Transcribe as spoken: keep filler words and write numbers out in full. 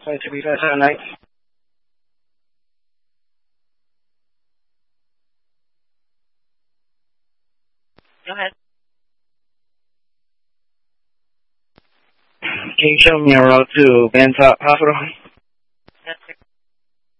Flight two B five seven nine. Go ahead. Can you show me a route to Bangkok Hospital?